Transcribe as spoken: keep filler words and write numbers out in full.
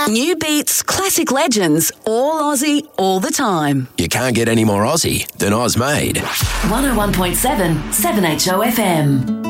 New beats, classic legends, all Aussie, all the time. You can't get any more Aussie than Oz Made. one oh one point seven, seven H O F M.